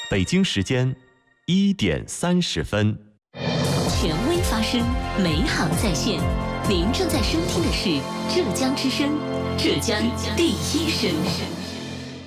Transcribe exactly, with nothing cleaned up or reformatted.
北京时间一点三十分。 权威发声，美好在线。您正在收听的是浙江之声，浙江第一声。